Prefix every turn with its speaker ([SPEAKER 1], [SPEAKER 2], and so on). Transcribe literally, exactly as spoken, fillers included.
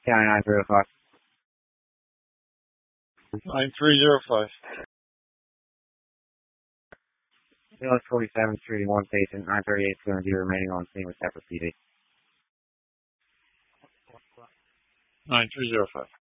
[SPEAKER 1] Yeah, nine three zero five.
[SPEAKER 2] nine three zero five.
[SPEAKER 1] Wheeling forty-seventh Street, one station, nine thirty-eight, two hundred remaining on scene with separate P D.
[SPEAKER 2] nine three zero five.